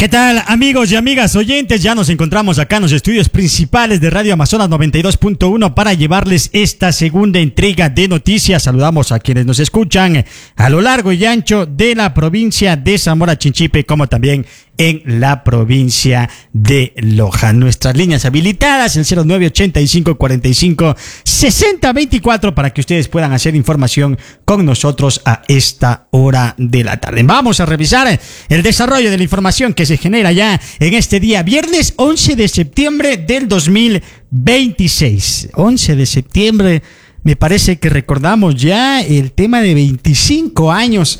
¿Qué tal, amigos y amigas oyentes? Ya nos encontramos acá en los estudios principales de Radio Amazonas 92.1 para llevarles esta segunda entrega de noticias. Saludamos a quienes nos escuchan a lo largo y ancho de la provincia de Zamora Chinchipe, como también en la provincia de Loja. Nuestras líneas habilitadas, el 0985-45-6024, para que ustedes puedan hacer información con nosotros a esta hora de la tarde. Vamos a revisar el desarrollo de la información que se genera ya en este día, viernes 11 de septiembre del 2026. 11 de septiembre, me parece que recordamos ya el tema de 25 años